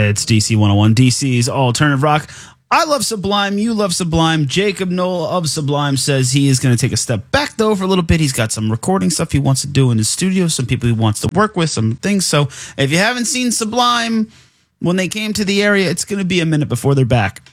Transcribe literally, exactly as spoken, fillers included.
It's D C one oh one, D C's alternative rock. I love Sublime. You love Sublime. Jacob Noel of Sublime says he is going to take a step back, though, for a little bit. He's got some recording stuff he wants to do in his studio, some people he wants to work with, some things. So if you haven't seen Sublime when they came to the area, it's going to be a minute before they're back.